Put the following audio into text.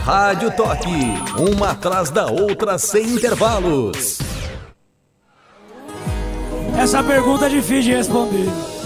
Rádio Toque, uma atrás da outra sem intervalos. Essa pergunta é difícil de responder.